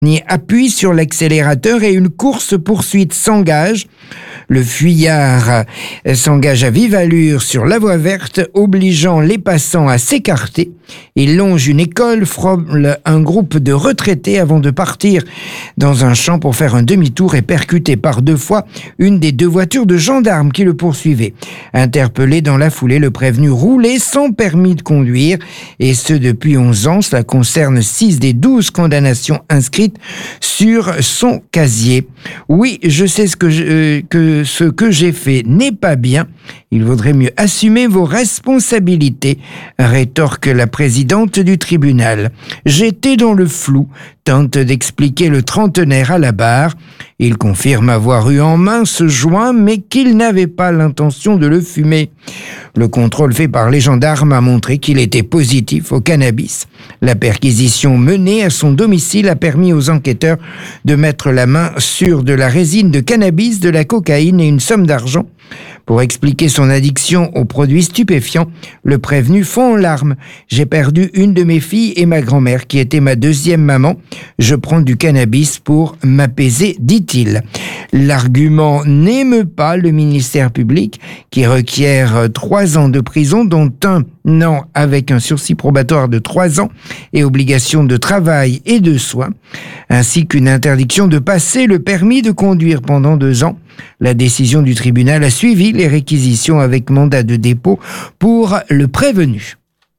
appuie sur l'accélérateur et une course-poursuite s'engage. Le fuyard s'engage à vive allure sur la voie verte, obligeant les passants à s'écarter. Il longe une école, frôle un groupe de retraités avant de partir dans un champ pour faire un demi-tour et percuter par 2 fois une des 2 voitures de gendarmes qui le poursuivaient. Interpellé dans la foulée, le prévenu roulait sans permis de conduire, et ce depuis 11 ans. Cela concerne 6 des 12 condamnations inscrites sur son casier. Oui, je sais ce que j'ai fait n'est pas bien. Il vaudrait mieux assumer vos responsabilités, rétorque la présidente du tribunal. J'étais dans le flou, tente d'expliquer le trentenaire à la barre. Il confirme avoir eu en main ce joint, mais qu'il n'avait pas l'intention de le fumer. Le contrôle fait par les gendarmes a montré qu'il était positif au cannabis. La perquisition menée à son domicile a permis aux enquêteurs de mettre la main sur de la résine de cannabis, de la cocaïne et une somme d'argent. Pour expliquer son addiction aux produits stupéfiants, le prévenu fond en larmes. J'ai perdu une de mes filles et ma grand-mère qui était ma 2e maman. Je prends du cannabis pour m'apaiser, dit-il. L'argument n'émeut pas le ministère public qui requiert 3 ans de prison, dont 1 an avec un sursis probatoire de 3 ans et obligation de travail et de soins, ainsi qu'une interdiction de passer le permis de conduire pendant 2 ans. La décision du tribunal a suivi les réquisitions avec mandat de dépôt pour le prévenu.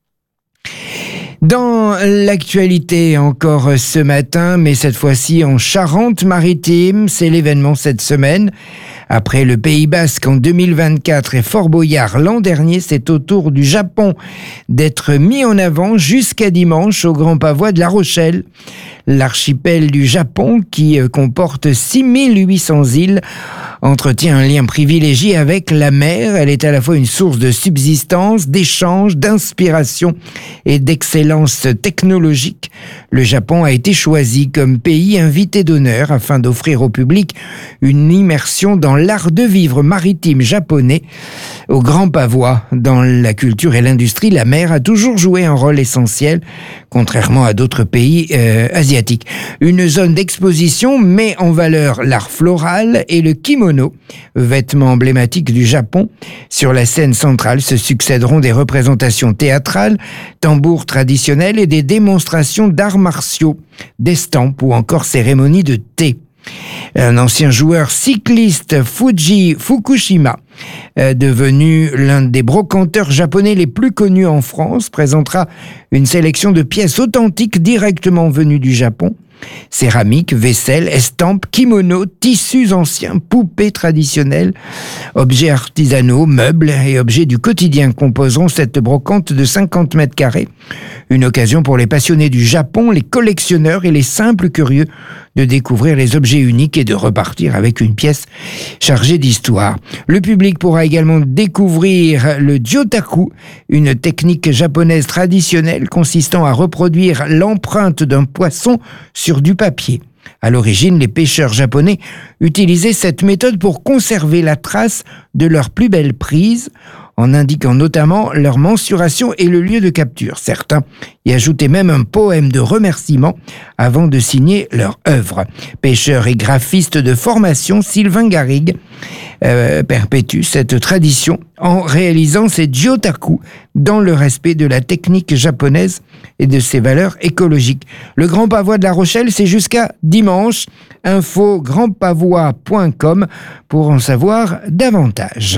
Dans l'actualité encore ce matin, mais cette fois-ci en Charente-Maritime, c'est l'événement cette semaine. Après le Pays Basque en 2024 et Fort Boyard l'an dernier, c'est au tour du Japon d'être mis en avant jusqu'à dimanche au Grand Pavois de La Rochelle. L'archipel du Japon, qui comporte 6800 îles, entretient un lien privilégié avec la mer. Elle est à la fois une source de subsistance, d'échange, d'inspiration et d'excellence technologique. Le Japon a été choisi comme pays invité d'honneur afin d'offrir au public une immersion dans l'art de vivre maritime japonais. Au Grand Pavois, dans la culture et l'industrie, la mer a toujours joué un rôle essentiel, contrairement à d'autres pays asiatiques. Une zone d'exposition met en valeur l'art floral et le kimono, vêtement emblématique du Japon. Sur la scène centrale se succéderont des représentations théâtrales, tambours traditionnels et des démonstrations d'arts martiaux, d'estampes ou encore cérémonies de thé. Un ancien joueur cycliste, Fuji Fukushima, devenu l'un des brocanteurs japonais les plus connus en France, présentera une sélection de pièces authentiques directement venues du Japon. Céramique, vaisselle, estampes, kimonos, tissus anciens, poupées traditionnelles, objets artisanaux, meubles et objets du quotidien composeront cette brocante de 50 mètres carrés. Une occasion pour les passionnés du Japon, les collectionneurs et les simples curieux de découvrir les objets uniques et de repartir avec une pièce chargée d'histoire. Le public pourra également découvrir le Jyotaku, une technique japonaise traditionnelle consistant à reproduire l'empreinte d'un poisson sur du papier. À l'origine, les pêcheurs japonais utilisaient cette méthode pour conserver la trace de leur plus belle prise, en indiquant notamment leur mensuration et le lieu de capture. Certains y ajoutaient même un poème de remerciement avant de signer leur œuvre. Pêcheur et graphiste de formation, Sylvain Garrigue perpétue cette tradition en réalisant ses Jyotaku dans le respect de la technique japonaise et de ses valeurs écologiques. Le Grand Pavois de La Rochelle, c'est jusqu'à dimanche. Info grandpavois.com pour en savoir davantage.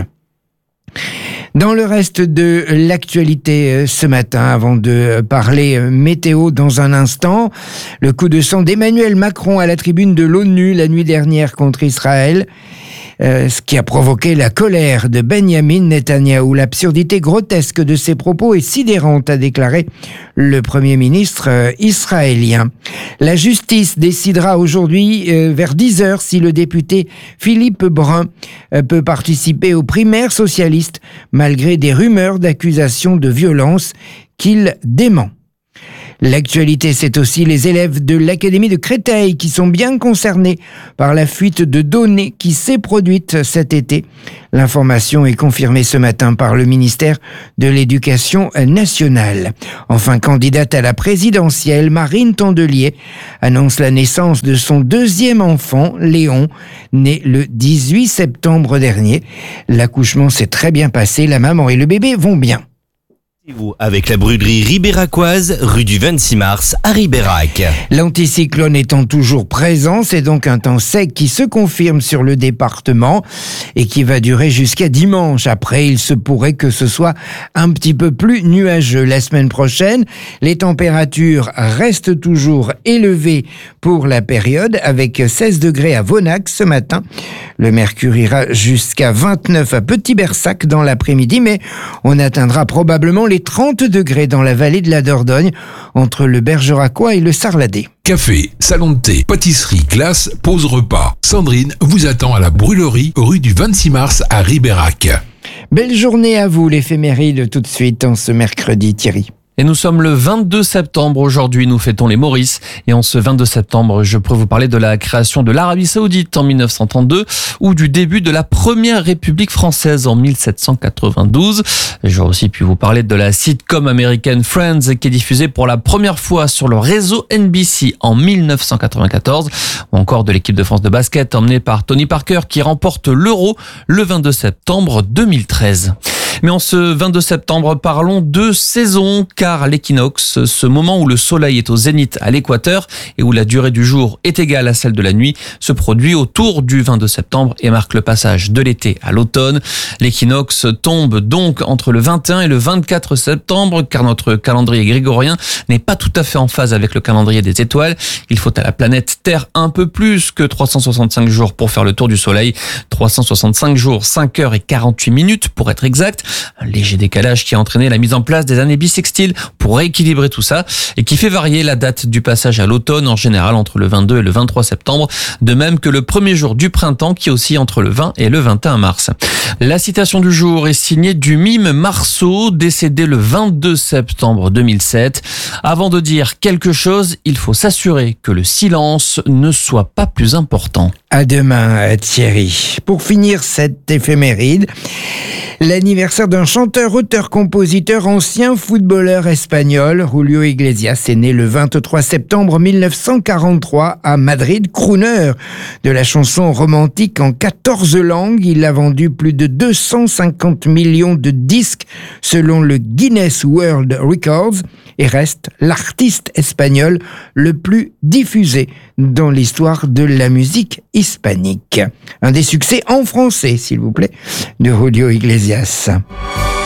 Dans le reste de l'actualité ce matin, avant de parler météo dans un instant, le coup de sang d'Emmanuel Macron à la tribune de l'ONU la nuit dernière contre Israël, ce qui a provoqué la colère de Benyamin Netanyahou. L'absurdité grotesque de ses propos est sidérante, a déclaré le Premier ministre israélien. La justice décidera aujourd'hui vers 10h si le député Philippe Brun peut participer aux primaires socialistes malgré des rumeurs d'accusations de violence qu'il dément. L'actualité, c'est aussi les élèves de l'Académie de Créteil qui sont bien concernés par la fuite de données qui s'est produite cet été. L'information est confirmée ce matin par le ministère de l'Éducation nationale. Enfin, candidate à la présidentielle, Marine Tondelier annonce la naissance de son deuxième enfant, Léon, né le 18 septembre dernier. L'accouchement s'est très bien passé, la maman et le bébé vont bien. Avec la brûlerie ribéracoise, rue du 26 mars à Ribérac. L'anticyclone étant toujours présent, c'est donc un temps sec qui se confirme sur le département et qui va durer jusqu'à dimanche. Après, il se pourrait que ce soit un petit peu plus nuageux. La semaine prochaine, les températures restent toujours élevées pour la période, avec 16 degrés à Vonac ce matin. Le mercure ira jusqu'à 29 à Petit-Bersac dans l'après-midi, mais on atteindra probablement les 30 degrés dans la vallée de la Dordogne, entre le Bergeracois et le Sarladais. Café, salon de thé, pâtisserie, glace, pause repas. Sandrine vous attend à la brûlerie, rue du 26 mars à Ribérac. Belle journée à vous, l'éphéméride, tout de suite en ce mercredi, Thierry. Et nous sommes le 22 septembre aujourd'hui, nous fêtons les Maurices. Et en ce 22 septembre, je pourrais vous parler de la création de l'Arabie Saoudite en 1932 ou du début de la première République française en 1792. J'aurais aussi pu vous parler de la sitcom américaine Friends qui est diffusée pour la première fois sur le réseau NBC en 1994 ou encore de l'équipe de France de basket emmenée par Tony Parker qui remporte l'Euro le 22 septembre 2013. Mais en ce 22 septembre, parlons de saison, car l'équinoxe, ce moment où le soleil est au zénith à l'équateur et où la durée du jour est égale à celle de la nuit, se produit autour du 22 septembre et marque le passage de l'été à l'automne. L'équinoxe tombe donc entre le 21 et le 24 septembre, car notre calendrier grégorien n'est pas tout à fait en phase avec le calendrier des étoiles. Il faut à la planète Terre un peu plus que 365 jours pour faire le tour du soleil. 365 jours, 5 heures et 48 minutes pour être exact. Un léger décalage qui a entraîné la mise en place des années bissextiles pour rééquilibrer tout ça et qui fait varier la date du passage à l'automne en général entre le 22 et le 23 septembre, de même que le premier jour du printemps qui oscille entre le 20 et le 21 mars. La citation du jour est signée du mime Marceau, décédé le 22 septembre 2007. Avant de dire quelque chose, il faut s'assurer que le silence ne soit pas plus important. À demain, Thierry. Pour finir cette éphéméride, l'anniversaire d'un chanteur, auteur, compositeur, ancien footballeur espagnol, Julio Iglesias, est né le 23 septembre 1943 à Madrid. Crooner de la chanson romantique en 14 langues, il a vendu plus de 250 millions de disques selon le Guinness World Records et reste l'artiste espagnol le plus diffusé dans l'histoire de la musique hispanique. Un des succès en français, s'il vous plaît, de Julio Iglesias.